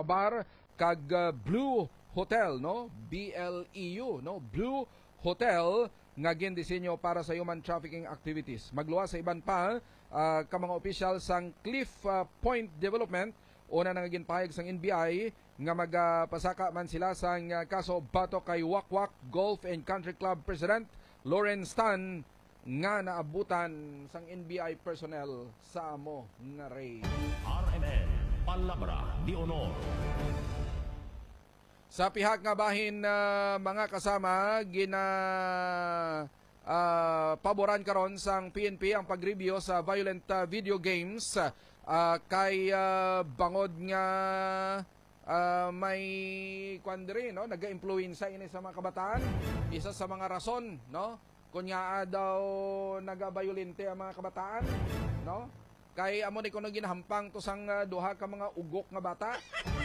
mga bar kag Blue Hotel, no? BLEU, no? Blue Hotel nga gindisenyo para sa human trafficking activities. Magluwas sa iban pa ka mga opisyal sang Cliff Point Development, una nang ginpahayag sang NBI nga magpasaka man sila sang kaso bato kay Wakwak Golf and Country Club President Lawrence Tan nga naabutan sang NBI personnel sa amo nga raid. RMN Palabra di Honor. Sa pihak nga bahin mga kasama, paboran karon sang PNP ang pagreview sa violent video games kay bangod nga may kwandre, no, naga-influensa ini sa mga kabataan. Isa sa mga rason, no, kunya daw nagabayolente ang mga kabataan, no, kay amo ni kuno ginahampang to sang duha ka mga ugok nga bata.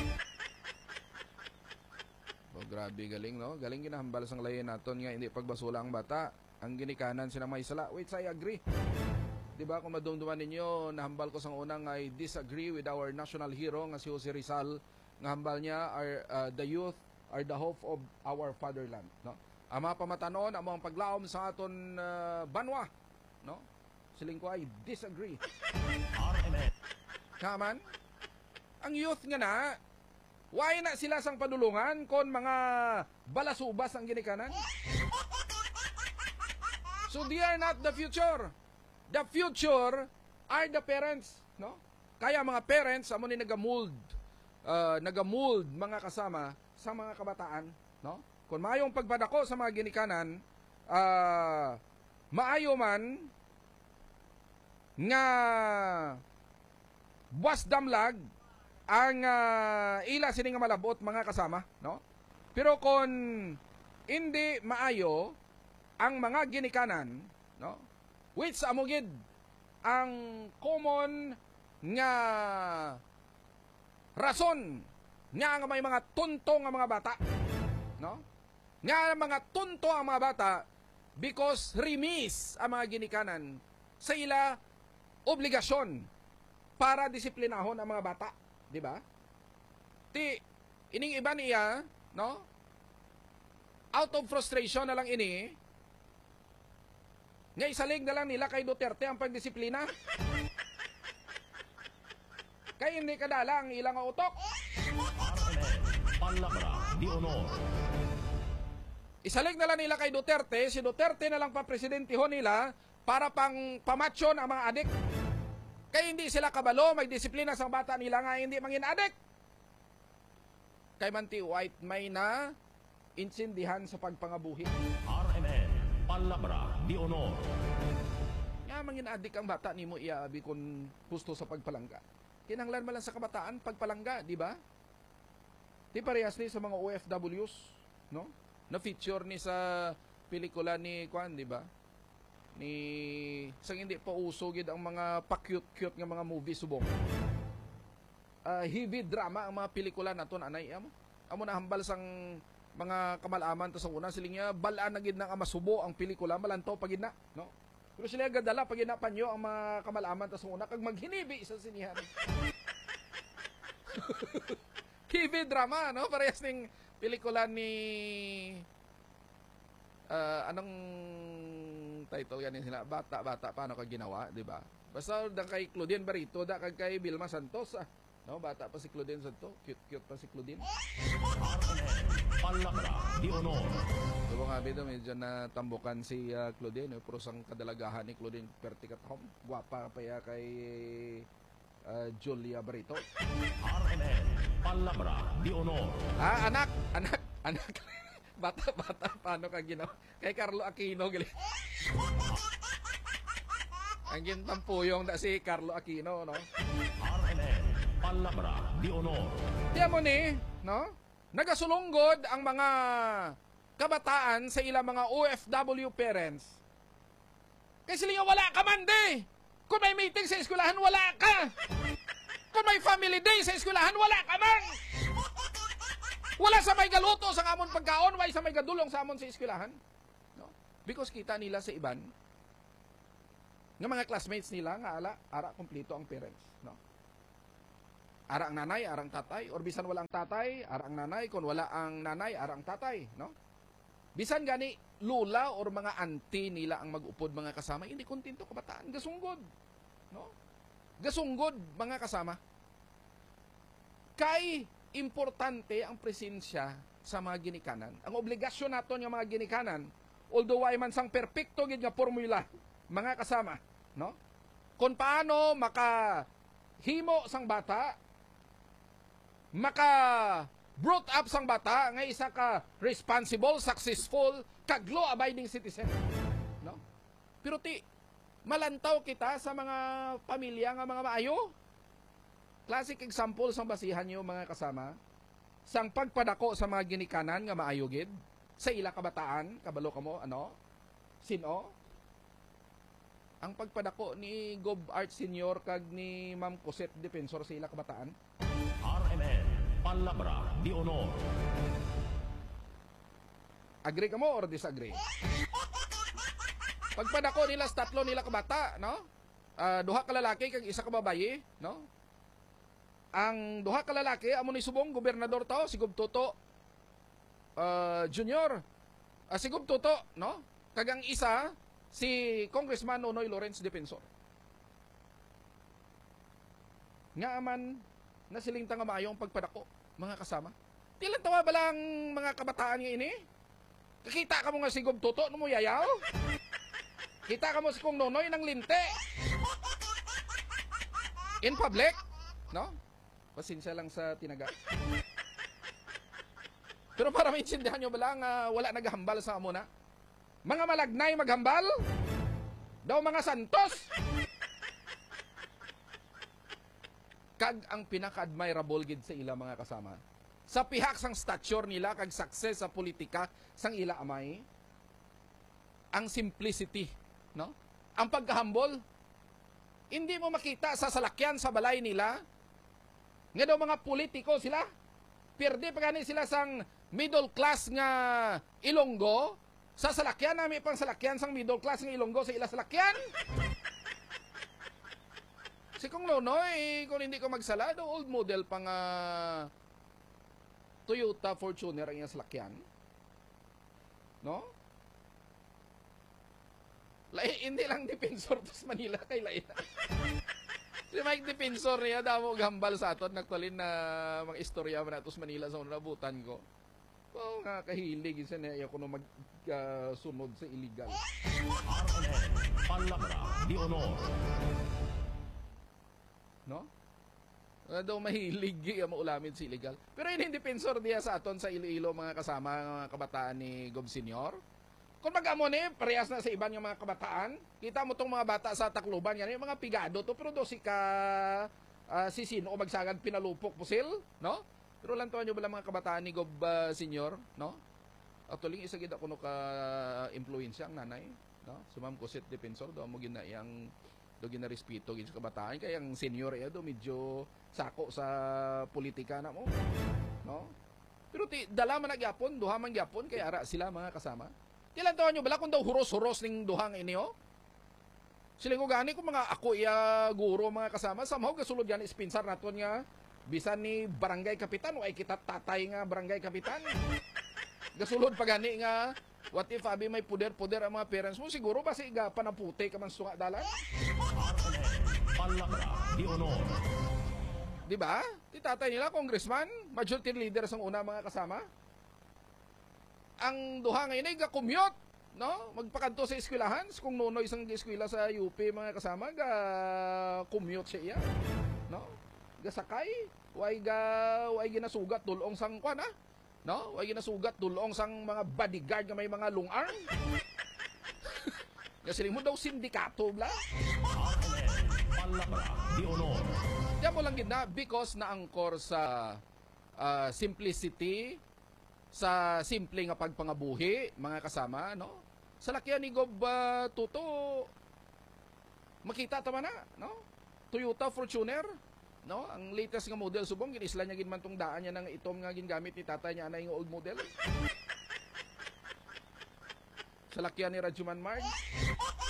Oh, grabe galing, no? Galing ginahambal sang layan naton nga hindi pagbasula ang bata. Ang ginikanan sila may sala. Wait, I agree. Diba kung madumduman ninyo, nahambal ko sang unang I disagree with our national hero nga si Jose Rizal. Nga hambal niya the youth are the hope of our fatherland, no? Ama pamatanon amo ang paglaom sa aton banwa, no? Siling ko I disagree. Kaman, ang youth nga na why na sila sang padulungan kon mga balasubas ang ginikanan? So they are not the future. The future are the parents, no? Kaya mga parents amo ni nagamold mga kasama sa mga kabataan, no? Kung maayong pagpadako sa mga ginikanan, maayo man nga buwas damlag ang ila sini nga malabot mga kasama, no? Pero kung hindi maayo ang mga ginikanan, no? Which amugid ang common nga rason nga may mga tunto nga mga bata, no? Nga mga tunto ang mga bata because remiss ang mga ginikanan sa ila obligasyon para disiplinahon ang mga bata. Di ba? Ining iba niya, no? Out of frustration na lang ini, nga isalig na lang nila kay Duterte ang pagdisiplina. Kay hindi kadala ang ilang utok. Palabra di Honor. Isalig na lang nila kay Duterte, si Duterte na lang pa-presidentihon nila para pang pamatsyon ang mga adik. Kaya hindi sila kabalo, may disiplina sa bata nila nga hindi mangin adik. Kay Manti White may na insindihan sa pagpangabuhi. RMN Palabra di Honor. Nga mangin adik ang bata nimo iabi kung gusto sa pagpalangga. Kinahanglan man lang sa kabataan pagpalangga, di ba? Di parehas ni sa mga OFWs, no? Na feature ni sa pelikula ni Kwan, di ba? Ni sang hindi pa uso gid ang mga pa-cute-cute nga mga movie subong. Heavy drama ang mga pelikula naton anay amo na hambal sang mga kamalaman to sa una siling niya balaan na gid nang masubo ang pelikula malantaw pagid na, no? Pero sila gadala pagid na panyo ang mga kamalaman to sa una kag maghinibi sa sinihan. Heavy drama, no? Parehas ning pelikula ni anong title ganin sila? Bata-bata paano ka ginawa, di ba? Basta da kay Claudine Barito, da kay Vilma Santos, no? Bata pa si Claudine Santos, cute pa si Claudine. Palabra di Honor. Diba nga bito, medyo natambukan si Claudine, puro sang kadalagahan ni Claudine Perticathom. Guwapa pa ya kay Julia Barito. RMN Palabra di Honor. Anak. Bata-bata, paano ka ginawa? Kay Carlo Aquino, gali. Ang gintampuyong da si Carlo Aquino, no? RMN Palabra di Honor. Tiyan mo ni, no? Nagasulunggod ang mga kabataan sa ilang mga OFW parents. Kasi sila wala ka man, de! Kung may meeting sa eskwelahan, wala ka! Kung may family day sa eskwelahan, wala ka man! Wala sa may galuto sa amon pagkaon, wala sa may gadulong sa amon sa eskwelahan. No? Because kita nila sa iban, nga mga classmates nila, nga ara kompleto ang parents. No? Ara ang nanay, ara ang tatay, or bisan wala ang tatay, ara ang nanay, kung wala ang nanay, ara ang tatay, no? Bisan gani lula or mga auntie nila ang mag-upod mga kasama, hindi kontento kabataan, gasunggod, no? Gasunggod mga kasama. Kay importante ang presensya sa mga ginikanan. Ang obligasyon naton nga mga ginikanan, although ay man sang perpekto gid nga formula, mga kasama, no? Kung paano makahimo sang bata, maka brought up sang bata nga isa ka responsible, successful, kag law-abiding citizen, no? Pero malantaw kita sa mga pamilya nga mga maayo. Classic example sang basihan nyo mga kasama, sang pagpadako sa mga ginikanan nga maayo gid sa ila kabataan, kabalo kamo ano? Sino? Ang pagpadako ni Gob Art Senior kag ni Ma'am Cosette Defensor sa ila kabataan. RMN Palabra de Honor. Agree ka mo or disagree? Pagpadako nila sa tatlo nila kabata, no? Duha ka lalaki kag isa ka babayi, no? Ang duha ka lalaki amo ni subong gobernador tao si Gob Toto Junior. Si Gob Toto, no? Kag ang isa si Congressman Nonoy Lawrence Defensor. Nga man nasiling nga maayo ang pagpadako, mga kasama. Tilan tawa ba lang mga kabataan nga ini? Kakita ka mo nga si Gob Toto no mo yayaw? Kita ka mo si Kong Nonoy ng linte? In public? No? Pasensya lang sa tinaga. Pero para maintindihan nyo ba lang, wala naghambal sa amo na? Mga malagnay maghambal? Daw mga santos? Kag ang pinaka-admirable gid sa ila mga kasama. Sa pihak sang stature nila kag success sa politika sang ila amay, ang simplicity, no? Ang pagkahambol, hindi mo makita sa salakyan sa balay nila. Nga daw mga politiko sila, perde pa gani sila sang middle class nga Ilonggo, sa salakyan namin pang salakyan sang middle class nga Ilonggo sa ila salakyan. Si Kong Nonoy, kung hindi ko magsala, do old model pang Toyota Fortuner ang iyang salakyan. No? Hindi lang Defensor to sa Manila kay lain. Si Mike Defensor niya, damo gambal sa aton, nagtalin na mga istorya man atos Manila sa unabutan ko. So, nga kahilig, isa na ako na magsunod sa illegal. RMN Palabra de Honor. No? Daw mahilig maulamin si illegal. Pero yun yung defensor diya sa aton sa Iloilo mga kasama, mga kabataan ni Gob Senior. Kung mag-amo ni, parehas na sa iban yung mga kabataan. Kita mo tong mga bata sa Tacloban, yan yung mga pigado to, pero do si sino o magsagad pinalupok pusil, no? Pero lang tuwan nyo ba lang mga kabataan ni Gob Senior, no? Actually, isa gid ako no ka-influensya ang nanay, no? Si Ma'am Cosette Defensor, do mo gina yang do ginarespeto gid sa kabataan kay ang senior do medyo sako sa politika na mo, no? Pero dala man nagyapon, duha man gyapon kay ara sila mga kasama. Tilan taon nyo bala kung daw huros-huros ning duhang ini ho? Siling ko gani kung mga ako guro mga kasama, somehow gasulod yan ispinsar naton nga bisan ni barangay kapitan o ay kita tatay nga barangay kapitan. Gasulod pa gani nga what if abi may puder-puder ang mga parents mo, siguro ba si panaputi ka man sunga dalan? Palabra de Honor. Di ba? Ti tatay nila congressman, majority leader sang una mga kasama. Ang duha ngayon ay ga-commute, no? Magpakanto sa eskwelahan, kung Nonoy isang eskwela sa UP mga kasama, ga-commute siya, no? Gasakay, way ginasugat dulong sang kwan, ha? No? Way ginasugat dulong sang mga bodyguard nga may mga long arm. Kasi mo daw sindikato, bla? Palabra de Honor. Diyan mo lang gina, because naangkor sa simplicity, sa simple nga pagpangabuhi, mga kasama, no? Sa lakyan ni Gob Tuto, makita tama na, no? Toyota Fortuner, no? Ang latest nga model subong, ginisla niya ginman tong daan niya ng itom nga gingamit ni tatay niya na yung old model. Sa lakyan ni Rajuman Marge.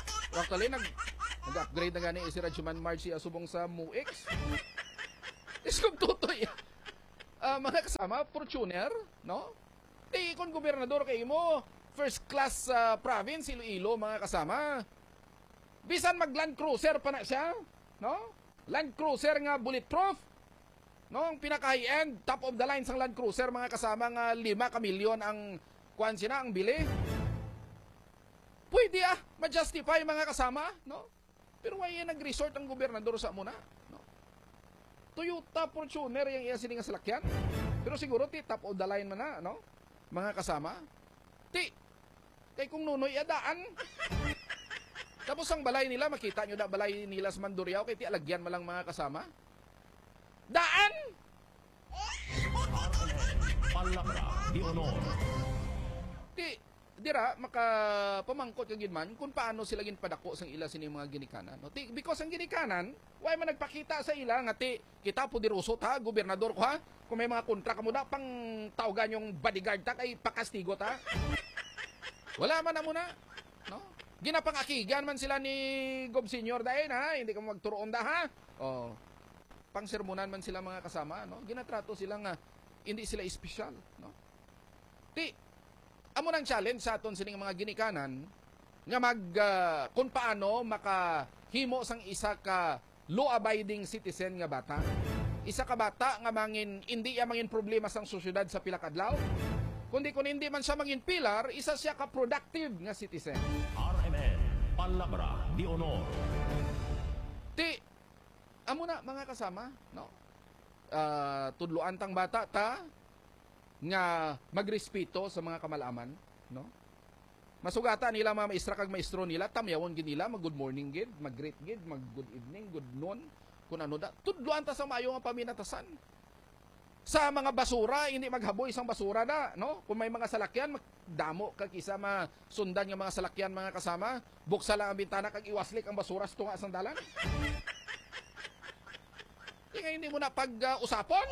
Actually, nag-upgrade na gani si Rajuman Marge siya subong sa MUX. Iskong tutoy. Mga kasama, Fortuner, no? Di kon gobernador kay mo, first class province, Iloilo, mga kasama. Bisan mag Land Cruiser pa na siya, no? Land Cruiser nga bulletproof. No, ang pinaka high-end, top of the line sang Land Cruiser, mga kasama nga 5 ka milyon ang kuan sina ang bili. Pwede ma-justify mga kasama, no? Pero why nag-resort ang gobernador sa muna, no? Toyota Fortuner yung iya sining salakyan. Pero siguro ti top of the line man na, no? Mga kasama. Ti kay kung nunoy adaan. Tapos ang balay nila, makita nyo da balay nila sa Mandurriao, kay ti alagyan mo lang mga kasama. Daan! Palabra de Honor. Dira, makapamangkot kag man kung paano sila ginpadako sang ila sini mga ginikanan. No? Because ang ginikanan, why man nagpakita sa ila nga kita poderoso ta, gobernador ko ha. Kung may mga kontra ka mo na, pang tawagan yung bodyguard ta, kay pakastigo ta. Wala man na muna. No? Ginapangakigan man sila ni Gob Senior dahil ha, hindi ka magturoon da ha. Oh. Pangsermonan man sila mga kasama, no? Ginatrato sila nga hindi sila espesyal, no? Amo nang challenge sa aton sining mga ginikanan nga kung paano makahimo sang isa ka law-abiding citizen nga bata. Isa ka bata nga hindi mangin problema sang sosyedad sa pila ka adlaw. Kundi kung hindi man siya mangin pilar, isa siya ka productive nga citizen. RMN Palabra de Honor. Amo na mga kasama, no? Tudloan tang bata ta nga magrespeto sa mga kamalaman, no? Masugata nila mga maestra kag maestro nila, tamyawon gid nila, mag good morning gid, mag greet gid, mag good evening, good noon, kun ano da. Tudloan ta sa maayo nga paminatasan. Sa mga basura, hindi maghaboy isang basura na, no? Kung may mga salakyan, magdamo kag isa masundan nga mga salakyan mga kasama, buksa lang ang bintana kag iwaslik ang basura sa tunga sang dalan. Hindi mo na pag-usapon.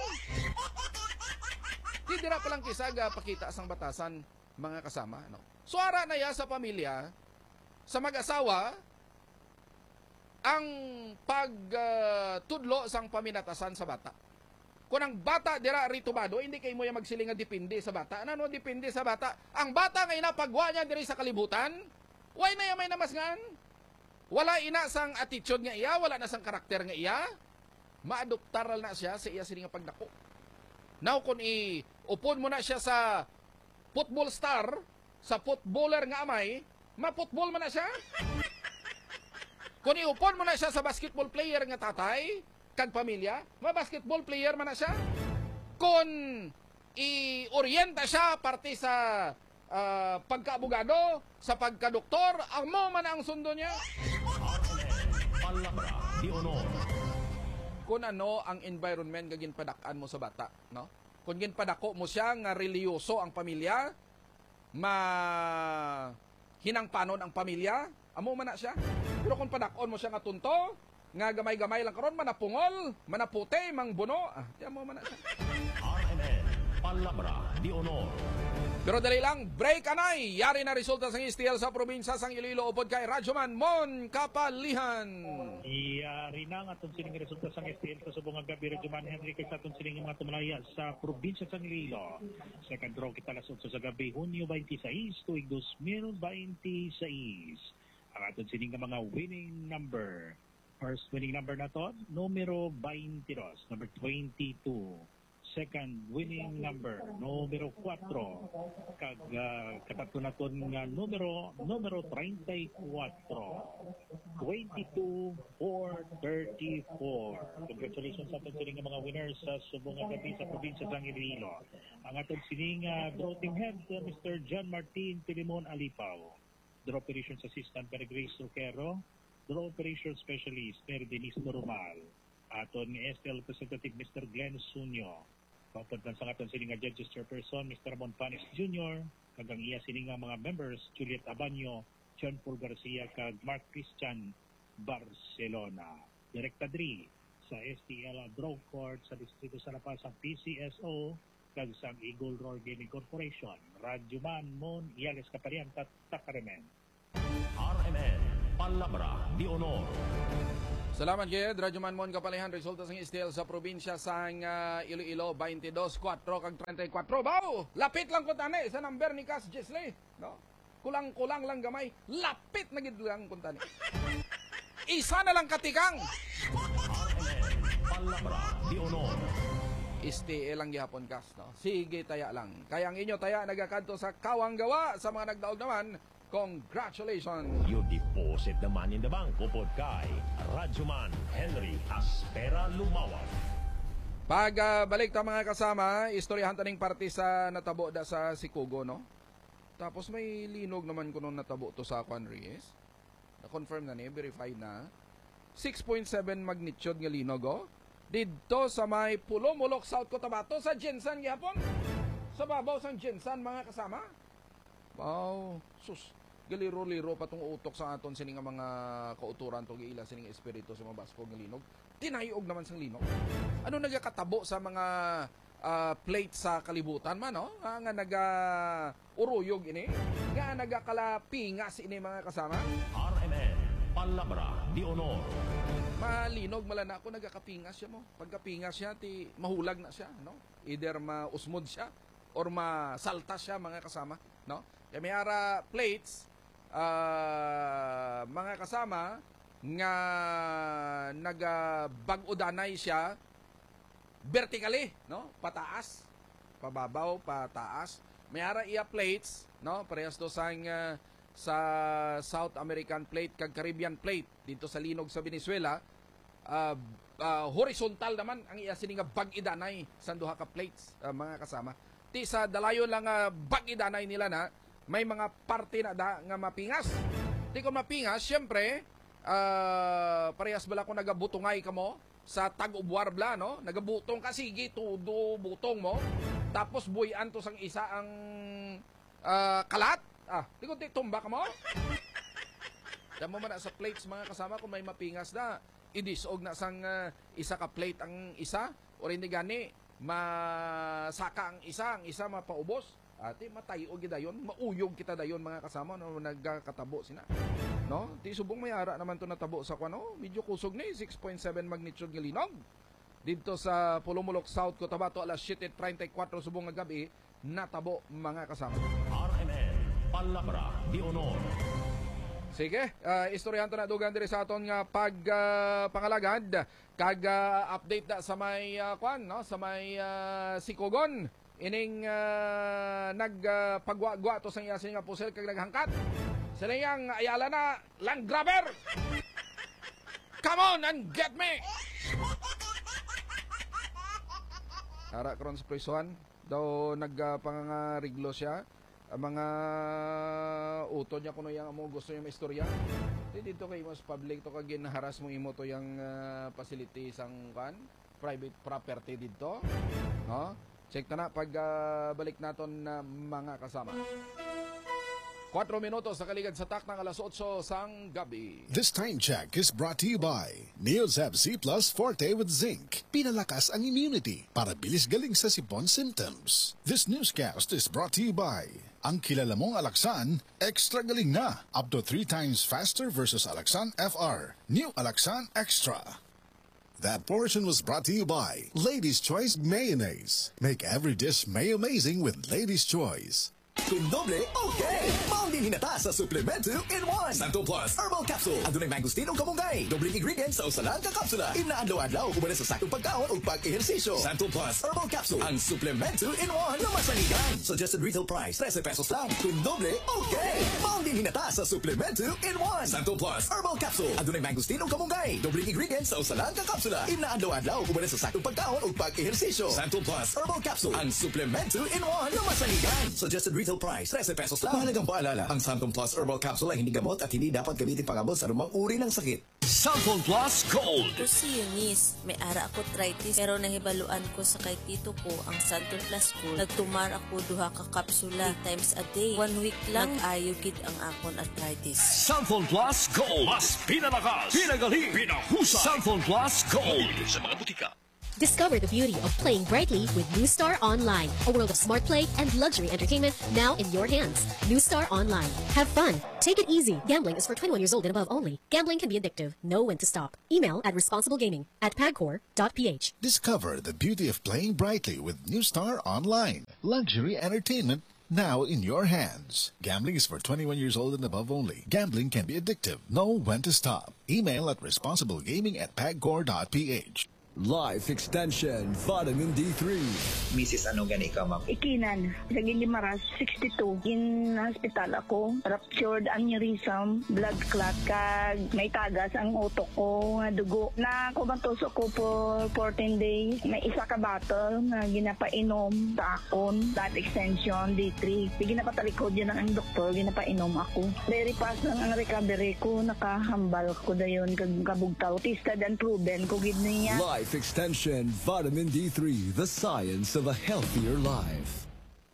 Dira pa lang kisag pakita sang batasan mga kasama, no? So ara na ya sa pamilya, sa mag-asawa, ang pagtudlo sang paminatasan sa bata. Kung ang bata dira ritubado, hindi kay mo yung magsiling nga depende sa bata. Ano depende sa bata? Ang bata ngay napagwa niya diri sa kalibutan, why na yung may namasngan? Wala ina sang attitude nga iya, wala na sang karakter nga iya. Maadoptaral na siya sa iya sining pagdako. Now kung upon mo na siya sa football star, sa footballer nga amay, ma-football mo na siya. Kung iupon mo na siya sa basketball player nga tatay, kag pamilya, ma-basketball player man na siya. Kung i-orienta siya parte sa pagkaabogado, sa pagkadoktor, ang mo man ang sundo niya. Palabra de Honor. Kung ano ang environment nga ginpadakan mo sa bata, no? Kung ginpadako mo siya nga reliyoso ang pamilya, hinangpanon ang pamilya, amo man na siya. Pero kung padakon mo siya nga tunto, nga gamay-gamay lang karon, manapungol, manaputi, mangbuno, amo man na siya. RMN Palabra de Honor. Pero dali lang, break anay. Yari na resulta sang STL sa probinsya sang Iloilo upod kay Radyoman Mon Kapalihan. Iyari na nga itong sining resulta sang STL sa subong gabi Radyoman Henrique sa itong sining mga tumalaya sa probinsya sang Iloilo. Second draw kita lasod sa gabi Hunyo 26 tuig 2026. Ang atong sining mga winning number. First winning number na to, numero 22, number 22. Second winning number, numero 4. Kag katatlo na to nga numero 34. 22-4-34. Congratulations sa atong sining mga winners sa subong gabi sa probinsya sang Iloilo. Ang atong sining draw team head, Mr. John Martin Pilimon Alipaw. Draw operations assistant, Mary Grace Roquero. Draw operations specialist, Mary Denise Normal. Aton nga STL representative, Mr. Glenn Sunyo. Papuntan sa aton sining judges chairperson, Mr. Ramon Panis Jr. Kagang iya sining mga members, Juliet Abanyo, John Paul Garcia, kag Mark Christian Barcelona. Direkta Dri sa STL Draw Court sa Distrito sa Lapas ang PCSO kag sa Eagle Roar Gaming Corporation. Radyoman Mon Iales Kaparian Takaremen. RMN Palabra de Honor. Salamat kay Radyo Manmon Kapalihan. Resulta sa STL sa probinsya sa Iloilo 22-4 kag 34. Bao! Lapit lang ko tani sa number ni Cass Jessley. No? Kulang-kulang lang gamay. Lapit na gid lang ko tani. Isa na lang katikang. RMN Palabra de Honor. STL lang gihapon Cass. No? Sige, taya lang. Kaya ang inyo taya nagakanto sa Kawang Gawa. Sa mga nagdaog naman, congratulations! You deposit the money in the bank. Upod kay Radyoman Henry Aspera Lumawag. Pag balik ta mga kasama, istoryahan taning parte sa natabo da sa Sikugo, no? Tapos may linog naman ko nung natabo to sa Juan Reyes. Na-confirm na ni, verified na. 6.7 magnitude nga linog, oh. Dito sa may Pulomulok, South Cotabato, sa Jensan gihapon. Sa babaw sa Jensan mga kasama. Wow, sus. Galiro-liro pa tong utok sa aton sining nga mga kauturan tong giila sining espiritu sa mga Basko nga linog. Tinayog naman sang linog. Ano nagakatabo sa mga plate sa kalibutan man, no? Nga naga uruyog ini, nga nagakalapingas ini mga kasama. RMN Palabra de Honor. Malinog malana ako nagakapingas siya mo. Pagkapingas siya ti mahulag na siya, no? Either mausmod siya or masalta siya mga kasama, no? Kaya may ara plates mga kasama nga nagabag-udanay siya vertically, no? Pataas, pababaw, pataas. May ara iya plates, no? Parehas to sa South American plate kag Caribbean plate dito sa linog sa Venezuela. Horizontal naman ang iya sininga bag-idanay sa duha ka plates, mga kasama. Ti sa dalayon lang bag-idanay nila na may mga parte na da nga mapingas. Di ko mapingas, syempre, parehas bala ko nagabutungay ka mo sa tag-ubwar bla, no? Nagabutong ka, sige, tudo butong mo. Tapos buyan to sang isa ang kalat. Di ko tumba ka mo. Damo man na sa plates mga kasama kung may mapingas na, idisog na sang isa ka plate ang isa, o hindi gani, masaka ang isa mapaubos. Ati matayo gid dayon, mauyog kita dayon mga kasama no nagkatabo sina. No? Ti subong may ara naman to natabo sa kuno, medyo kusog ni 6.7 magnitude nga linog. Dito sa Pulomulok, South Cotabato, alas 7:34 subong nga gabi, natabo mga kasama. RMN Palabra de Honor. Sige, istoryahan to na dugan diri sa aton nga pangalagad kag update da sa may no, sa may Sikugon. Ining nagpagwa-gwa to sa iya nga pusel kag naghangkat. Sila yang ayala na lang grabber. Come on and get me. Ara karon sa prisuhan daw nagpangariglo siya. Ang mga uto niya kuno yang mo gusto niya maistorya. Dito kay mas public to kag ginaharas mo imo to yang facility sang private property dito. No? Check na pag balik naton na mga kasama. 4 minutos sa kaligad sa tak ng alas 8 sang gabi. This time check is brought to you by Neozab C Plus Forte with Zinc. Pinalakas ang immunity para bilis galing sa sipon symptoms. This newscast is brought to you by ang kilala mong Alaxan, extra galing na. Up to 3 times faster versus Alaxan FR. New Alaxan Extra. That portion was brought to you by Lady's Choice Mayonnaise. Make every dish may-amazing with Lady's Choice. Kung doble, okay! Maunding hinata sa Supplemento in 1. Santo Plus Herbal Capsule. Adunay mangustin o kamunggay. Dobling ingredients sa usalan ka kapsula. Inaadlaw-adlaw kumana sa sakong pagkaon o pag-ehersisyo. Santo Plus Herbal Capsule. Ang Supplemento in 1 na masaligan. Suggested retail price, 13 pesos lang. Kung doble, okay! Maunding hinata sa Supplemento in 1. Santo Plus Herbal Capsule. Adunay mangustin o kamunggay. Dobling ingredients sa usalan ka kapsula. Inaadlaw-adlaw kumana sa sakong pagkaon o pag-ehersisyo. Santo Plus Herbal Capsule. Ang Supplemento in 1 na masaligan. Suggested retail price, 13 pesos lang. Mahalagang paalala, ang Santon Plus Herbal Capsule ay hindi gamot at hindi dapat gamitin pangabot sa anumang uri ng sakit. Santon Plus Gold. Si Eunice, may ara ako arthritis pero nahibaluan ko sa kay tito ko ang Santon Plus Gold. Nagtumar ako duha ka kapsula 3 times a day. 1 week lang ayugid ang akon arthritis. Santon Plus Gold. Mas pinalakas, pinagaling, pinahusay. Santon Plus Gold. Sa mga butika. Discover the beauty of playing brightly with New Star Online, a world of smart play and luxury entertainment now in your hands. New Star Online. Have fun. Take it easy. Gambling is for 21 years old and above only. Gambling can be addictive. Know when to stop. Email at responsiblegaming@pagcor.ph. Discover the beauty of playing brightly with New Star Online. Luxury entertainment now in your hands. Gambling is for 21 years old and above only. Gambling can be addictive. Know when to stop. Email at responsiblegaming@pagcor.ph. Life Extension Vitamin D3. Mrs. ano gani ka, ma'am? Ikinan, sa Gilimaras, 62. In hospital ako, ruptured aneurysm, blood clot, kag may tagas ang utok ko, nga dugo. Na kubantusok ko for 14 days. May isa ka bottle na ginapainom sa akon, that extension, D3. Ginapatalikod yun ang doktor, ginapainom ako. Very fast lang ang recovery ko, nakahambal ko dayon, kag kabugtaw. Tested and proven ko gid niya. Life Extension Vitamin D3, the science of a healthier life.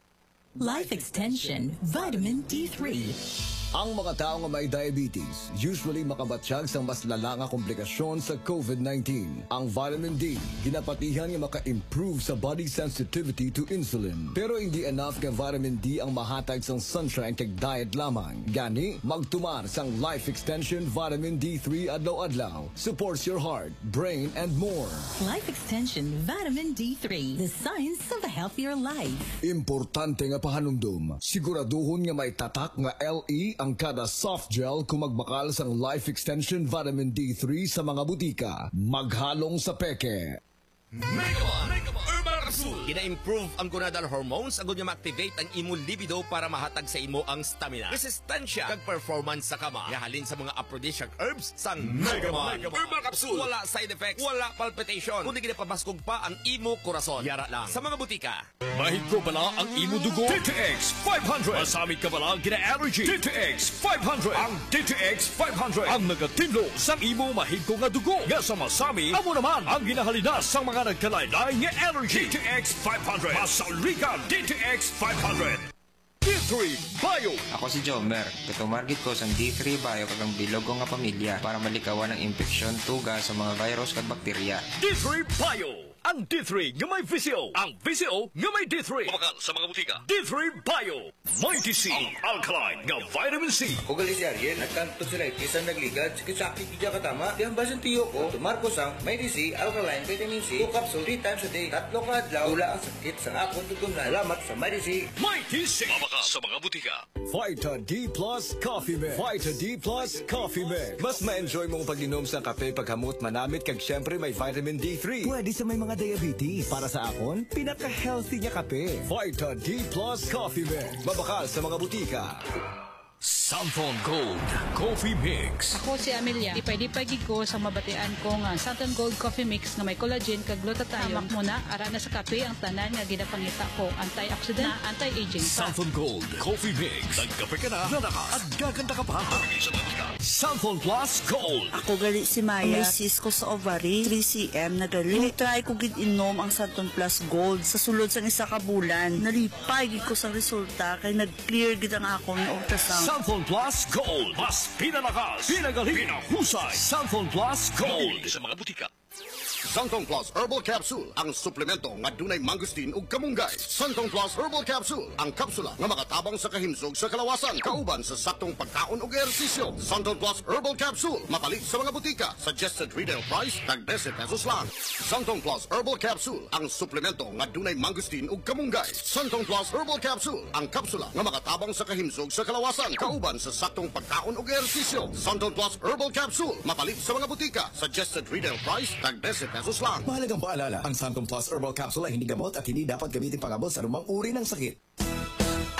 Life Extension Vitamin D3. Ang mga tao nga may diabetes usually makabatsyag sa mas lala nga komplikasyon sa COVID-19. Ang vitamin D ginapatihan nga maka-improve sa body sensitivity to insulin. Pero hindi enough nga vitamin D ang mahatag sang sunshine kag diet lamang. Gani, magtumar sang Life Extension Vitamin D3 adlaw-adlaw. Supports your heart, brain, and more. Life Extension Vitamin D3, the science of a healthier life. Importante nga pahanumdum, siguraduhon nga may tatak nga LE ang kada soft gel kung magbakal sang Life Extension Vitamin D3 sa mga butika. Maghalong sa peke. Megaman Herbal Capsule. Gina-improve ang gonadal hormones agud nga ma-activate ang imo libido para mahatag sa imo ang stamina, resistensya kag performance sa kama. Yahalin sa mga aphrodisiac herbs sang Megaman Herbal Capsule. Wala side effects, wala palpitation, kundi ginapabaskog pa ang imo korason. Yara lang sa mga butika. Mahigko bala ang imo dugo? DTX 500. Masamit ka bala gina-allergy? DTX 500. Ang DTX 500 ang nagatinlo sang imo mahigko nga dugo. Nga sa masami, amo naman ang ginahalinas sang mga nagkalaylay nga allergy. DTX 500. Masalikan DTX 500. D3 Bio. Ako si Jomer. Katumargit ko sa D3 Bio kagang bilog ko nga pamilya para malikawan ang infeksyon, tuga sa mga virus kag bakterya. D3 Bio. Ang D3 nga may VCO. Ang VCO nga may D3. Mabakal sa mga butika. D3 Bio. May DC. Ang alkaline nga vitamin C. Ako gali si Ariel, nagkanto sila itisang nagligad, sakit-sakit kaya katama. Di ang basin tiyo ko, tumarko sang may DC, alkaline, vitamin C, 2 capsule 3 times a day, 3 ka adlaw, wala ang sakit sa akong tutunan. Salamat sa may DC. May DC. Mabakal sa mga butika. Vita D Plus Coffee Mix. Vita D Plus Coffee Mix. Mas ma-enjoy mong pag-inom sa kape paghamot manamit kag syempre may vitamin D3. Pwede sa may mga diabetes. Para sa akon, pinaka-healthy niya kape. Vita D Plus Coffee Mix. Mabakal sa mga butika. Santon Gold Coffee Mix. Ako si Amelia. Lipay-lipay gid ko sa mabatian ko nga Santon Gold Coffee Mix nga may collagen kag glutathione. Tamak mo na ara na sa kape ang tanan nga ginapangita ko, antioxidant, anti-aging pa. Santon Gold Coffee Mix. Nagkape ka na, at gaganda ka pa. Santon Plus Gold. Ako gali si Maya. May cyst ko sa ovary, 3cm na gali. Try ko gid inom ang Santon Plus Gold sa sulod sang isa ka bulan. Nalipay gid ko sa resulta kay nag-clear gid ang akong ultrasound. Santon Plus Gold. Mas pinalakas, pinagaling, pinahusay. Santon Plus Gold. Sa mga butika. Santon Plus Herbal Capsule, ang suplemento nga dunay mangustin ug kamunggay. Santon Plus Herbal Capsule, ang kapsula nga makatabang sa kahimsog sa kalawasan, kauban sa saktong pagkaon ug ehersisyo. Santon Plus Herbal Capsule, mapalit sa mga butika. Suggested retail price tag 10 pesos lang. Santon Plus Herbal Capsule, ang suplemento nga dunay mangustin ug kamunggay. Santon Plus Herbal Capsule, ang kapsula nga makatabang sa kahimsog sa kalawasan, kauban sa saktong pagkaon ug ehersisyo. Santon Plus Herbal Capsule, mapalit sa mga butika. Suggested retail price tag 10 pesos lang. Mahalagang paalala, ang Santon Plus Herbal Capsule ay hindi gamot at hindi dapat gamitin pangabot sa anumang uri ng sakit.